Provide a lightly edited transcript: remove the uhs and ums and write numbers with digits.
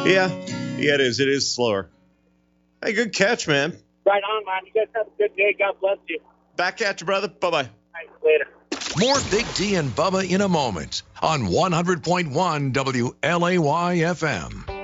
Yeah, it is. It is slower. Hey, good catch, man. Right on, man. You guys have a good day. God bless you. Back at you, brother. Bye-bye. Thanks. Later. More Big D and Bubba in a moment on 100.1 WLAY FM.